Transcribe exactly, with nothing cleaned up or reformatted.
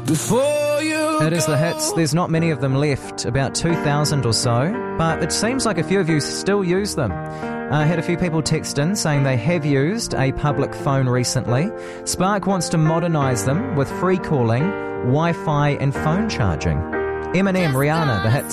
before you. It is the hits. There's not many of them left, about two thousand or so, but it seems like a few of you still use them. I uh, had a few people text in saying they have used a public phone recently. Spark wants to modernise them with free calling, Wi-Fi and phone charging. Eminem, Rihanna, the hits.